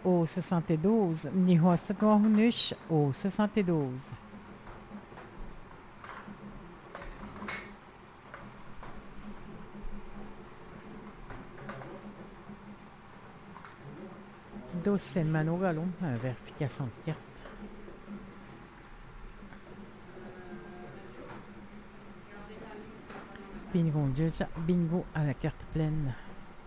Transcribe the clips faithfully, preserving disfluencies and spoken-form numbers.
au soixante-douze. Ni hostet var hon nyss au soixante-douze. Dossen manogalum, vérification de carte. Bingo, déjà, bingo à la carte pleine.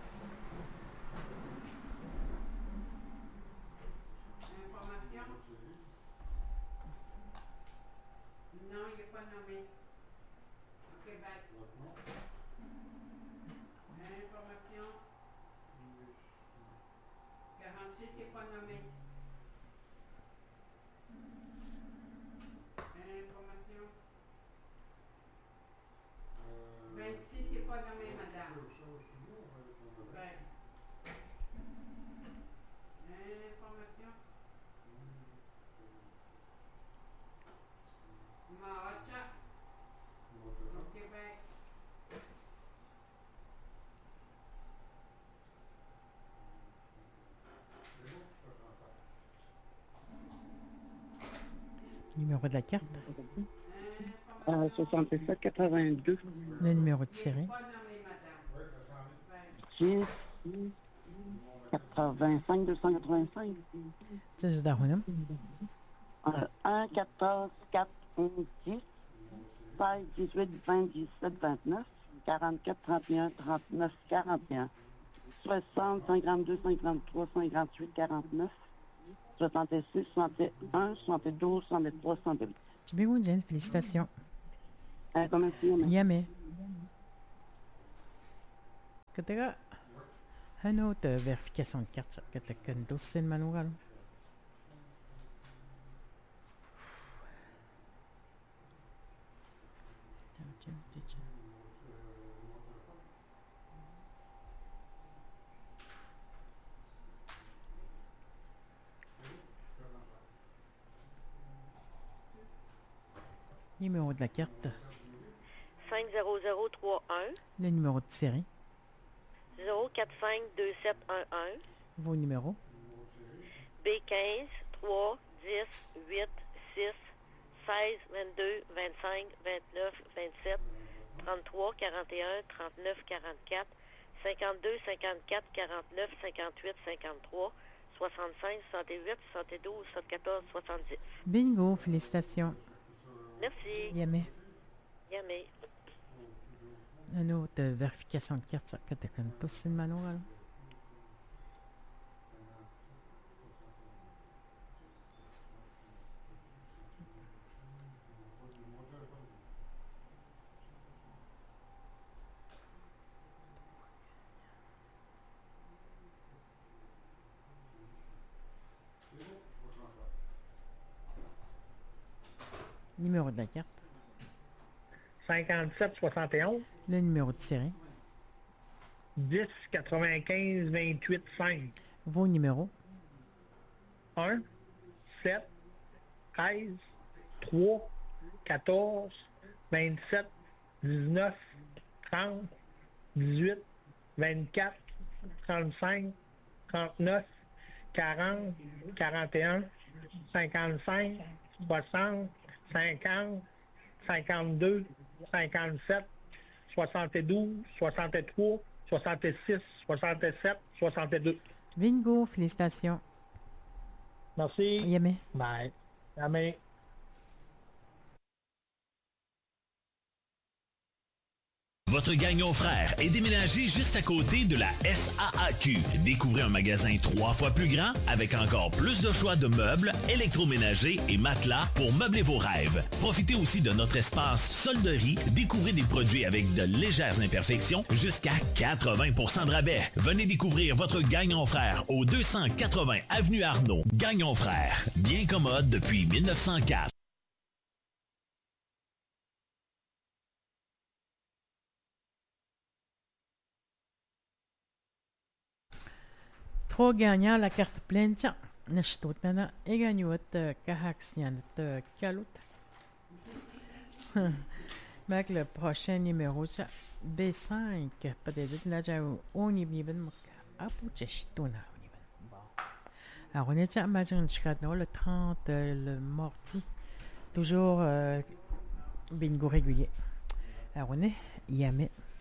Numéro de la carte. Euh, soixante-sept quatre-vingt-deux. Le numéro de série. dix quatre-vingt-cinq deux cent quatre-vingt-cinq. Ça, je d'arronum. Euh, un, quatorze, quatre, onze, dix, seize, dix-huit, vingt, dix-sept, vingt-neuf, quarante-quatre, trente et un, trente-neuf, quarante et un, soixante, cinquante-deux, cinquante-trois, cinquante-huit, quarante-neuf, soixante-six, soixante et un, soixante-douze, soixante-trois, soixante-huit. Bingo, Jen, félicitations. Euh, comment c'est, mais? Yamé. Katega. Un autre vérification de carte. Katega, dossen manogalum. Numéro de la carte. cinq zéro zéro trois un. Le numéro de série. zéro quatre cinq deux sept un un. Vos numéros. B quinze, trois, dix, huit, six, seize, vingt-deux, vingt-cinq, vingt-neuf, vingt-sept, trente-trois, quarante et un, trente-neuf, quarante-quatre, cinquante-deux, cinquante-quatre, quarante-neuf, cinquante-huit, cinquante-trois, soixante-cinq, soixante-huit, soixante-douze, soixante-quatorze, soixante-dix. Bingo, félicitations. Merci. Yamé. Yamé. Un autre vérification de carte. Katega, dossen manogalum. Numéro de la carte. cinquante-sept soixante et onze. Le numéro de série. dix quatre-vingt-quinze vingt-huit cinq. Vos numéros. un, sept, treize, trois, quatorze, vingt-sept, dix-neuf, trente, dix-huit, vingt-quatre, trente-cinq, trente-neuf, quarante, quarante et un, cinquante-cinq, soixante, cinquante, cinquante-deux, cinquante-sept, soixante-douze, soixante-trois, soixante-six, soixante-sept, soixante-deux. Bingo, félicitations. Merci. Yamé. Bye. Yamé. Votre Gagnon Frère est déménagé juste à côté de la S A A Q. Découvrez un magasin trois fois plus grand avec encore plus de choix de meubles, électroménagers et matelas pour meubler vos rêves. Profitez aussi de notre espace solderie. Découvrez des produits avec de légères imperfections jusqu'à quatre-vingts pour cent de rabais. Venez découvrir votre Gagnon Frère au deux cent quatre-vingts avenue Arnaud. Gagnon Frère, bien commode depuis mille neuf cent quatre. Trois gagnants à la carte pleine. Tiens, نشطوتنا إيجانيوت كهاكسيانت كالوت. Avec le prochain numéro, B cinq. Peut-être que là, j'ai un niveau de Alors, on est à Majin Chikano le trente, euh, le mardi. Toujours euh, bingo régulier. Alors, on est Yamé.